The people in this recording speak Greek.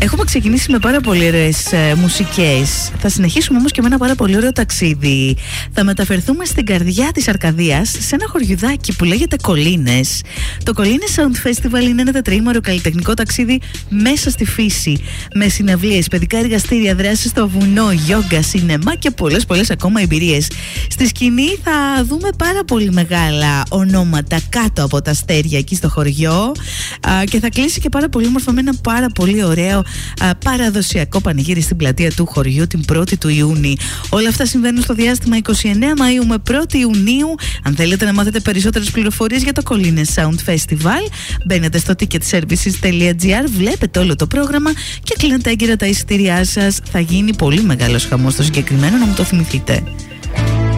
Έχουμε ξεκινήσει με πάρα πολύ ωραίες μουσικές. Θα συνεχίσουμε όμως και με ένα πάρα πολύ ωραίο ταξίδι. Θα μεταφερθούμε στην καρδιά της Αρκαδίας, σε ένα χωριουδάκι που λέγεται Κολίνες. Το Κολίνες Sound Festival είναι ένα τετραήμερο καλλιτεχνικό ταξίδι μέσα στη φύση. Με συναυλίες, παιδικά εργαστήρια, δράσεις στο βουνό, γιόγκα, σινεμά και πολλές ακόμα εμπειρίες. Στη σκηνή θα δούμε πάρα πολύ μεγάλα ονόματα κάτω από τα αστέρια εκεί στο χωριό και θα κλείσει και πάρα πολύ όμορφα με ένα πάρα πολύ ωραίο παραδοσιακό πανηγύρι στην πλατεία του χωριού την 1η του Ιούνιου. Όλα αυτά συμβαίνουν στο διάστημα 29 Μαΐου με 1η Ιουνίου. Αν θέλετε να μάθετε περισσότερες πληροφορίες για το Κολίνες Sound Festival, μπαίνετε στο ticketservices.gr, βλέπετε όλο το πρόγραμμα και κλείνετε έγκαιρα τα εισιτήριά σας. Θα γίνει πολύ μεγάλος χαμός στο συγκεκριμένο, να μου το θυμηθείτε.